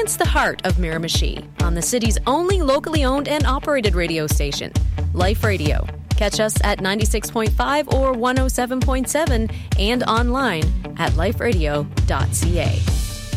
Experience the heart of Miramichi on the city's only locally owned and operated radio station, Life Radio. Catch us at 96.5 or 107.7 and online at liferadio.ca.